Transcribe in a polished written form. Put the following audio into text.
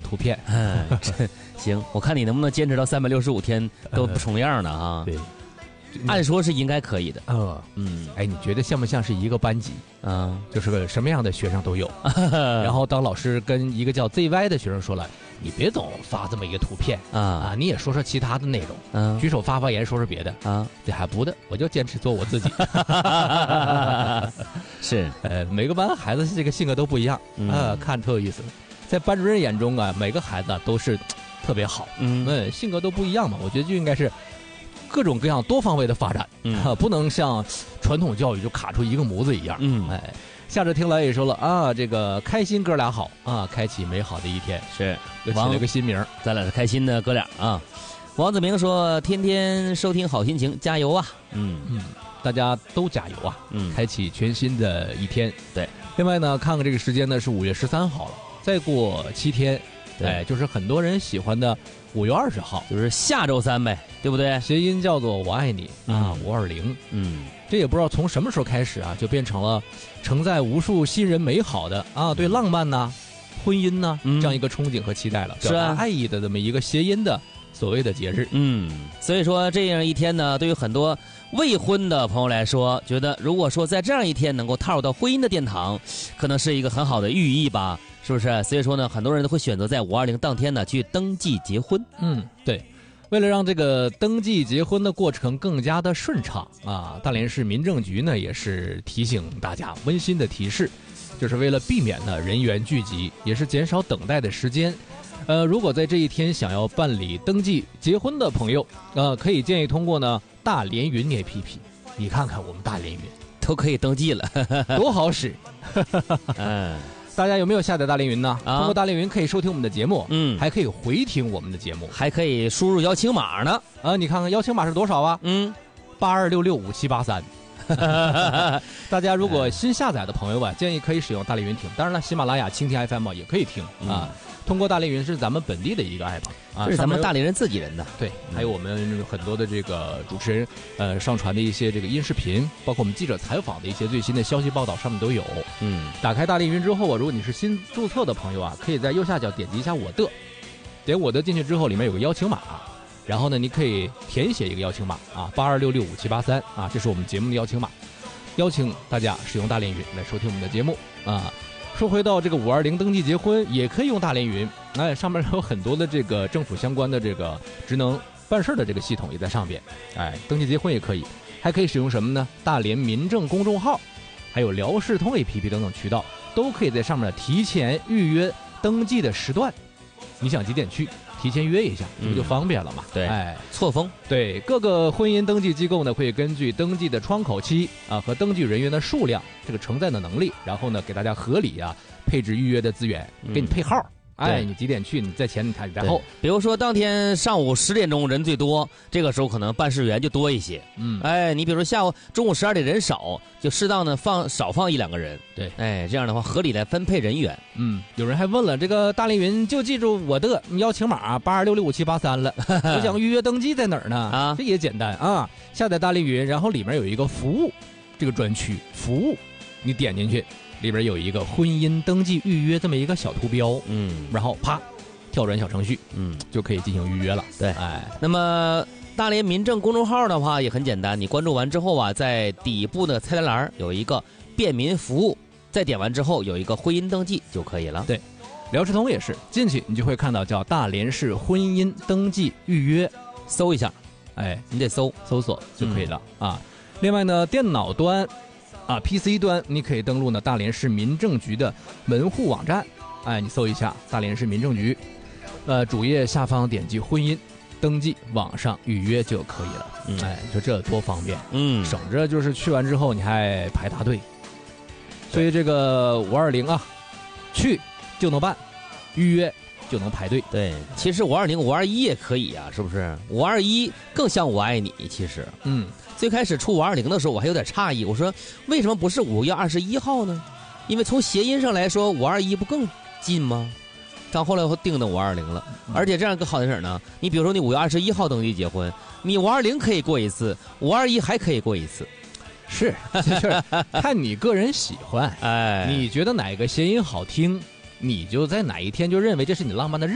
图片。 行，我看你能不能坚持到365天都不重样的啊？ 对， 按说是应该可以的。 哎，你觉得像不像是一个班级？就是个什么样的学生都有。然后当老师跟一个叫 ZY 的学生说了，你别总发这么一个图片你也说说其他的内容，举手发言说说别的这还不的，我就坚持做我自己。 是， 每个班孩子这个性格都不一样看特有意思。在班主任眼中每个孩子都是特别好，性格都不一样嘛，我觉得就应该是各种各样多方位的发展，不能像传统教育就卡出一个模子一样。夏至听来也说了这个开心哥俩好开启美好的一天， 是又起了个新名， 咱俩是开心的哥俩啊。王子明说天天收听好心情，加油啊！ 大家都加油啊！开启全新的一天。 对， 另外呢，看看这个时间呢是5月13号了，再过7天，就是很多人喜欢的5月20号， 就是下周3呗，对不对？ 谐音叫做我爱你520。这也不知道从什么时候开始就变成了承载无数新人美好的对浪漫呐、婚姻呐这样一个憧憬和期待了，表达爱意的这么一个谐音的所谓的节日。 所以说这样一天呢，对于很多未婚的朋友来说，觉得如果说在这样一天能够踏入到婚姻的殿堂，可能是一个很好的寓意吧，是不是？所以说呢，很多人都会选择在520当天呢去登记结婚。 对。为了让这个登记结婚的过程更加的顺畅大连市民政局呢也是提醒大家温馨的提示，就是为了避免呢人员聚集，也是减少等待的时间。如果在这一天想要办理登记结婚的朋友，可以建议通过呢大连云 APP。你看看我们大连云都可以登记了， 多好使。大家有没有下载大连云呢？通过大连云可以收听我们的节目，还可以回听我们的节目， 还可以输入邀请码呢。 你看看邀请码是多少啊？82665783。大家如果新下载的朋友建议可以使用大连云听。当然了，喜马拉雅、蜻蜓 FM 也可以听通过大连云是咱们本地的一个 app 这是咱们大连人自己人的。 对，还有我们很多的这个主持人上传的一些这个音视频，包括我们记者采访的一些最新的消息报道，上面都有。打开大连云之后如果你是新注册的朋友可以在右下角点击一下我的，点我的进去之后，里面有个邀请码，然后呢你可以填写一个邀请码82665783这是我们节目的邀请码，邀请大家使用大连云来收听我们的节目说回到这个520登记结婚，也可以用大连云，上面有很多的这个政府相关的这个职能办事的这个系统也在上边，登记结婚也可以，还可以使用什么呢？大连民政公众号，还有辽视通 APP 等等渠道，都可以在上面提前预约登记的时段。你想几点去，提前约一下，这不就方便了嘛？ 对，错峰。 对，各个婚姻登记机构呢会根据登记的窗口期和登记人员的数量，这个承载的能力，然后呢给大家合理配置预约的资源，给你配号。你几点去，你在前你看在后。 比如说当天上午10点钟人最多，这个时候可能办事员就多一些。你比如说下午中午12点人少，就适当的少放1-2个人。 对， 这样的话合理来分配人员。 有人还问了，这个大连云就记住我的邀请码82665783了，我想预约登记在哪儿呢？这也简单下载大连云，然后里面有一个服务这个专区服务，你点进去。里边有一个婚姻登记预约这么一个小图标，然后啪跳转小程序，就可以进行预约了。 对，那么大连民政公众号的话也很简单，你关注完之后在底部的菜单栏有一个便民服务，再点完之后有一个婚姻登记就可以了。 对，辽视通也是，进去你就会看到叫大连市婚姻登记预约， 搜一下， 你得搜索就可以了另外呢，电脑端PC 端你可以登录呢大连市民政局的门户网站，你搜一下大连市民政局，主页下方点击婚姻登记，网上预约就可以了。你说这多方便，省着就是去完之后你还排大队。所以这个520去就能办，预约就能排队。 对，其实520、521也可以是不是？521更像我爱你，其实。最开始出520的时候，我还有点诧异，我说为什么不是5月21号呢？因为从谐音上来说，521不更近吗？但后来我定的520了，而且这样更好的事呢，你比如说你5月21号登记结婚，你520可以过一次，521还可以过一次。 是，就是看你个人喜欢，你觉得哪个谐音好听，你就在哪一天就认为这是你浪漫的日子。